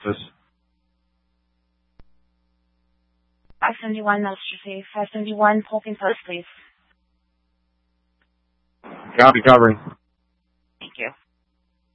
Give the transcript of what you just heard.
This 571 Melcher Safe. 571 Polking Post, please. copy, covering.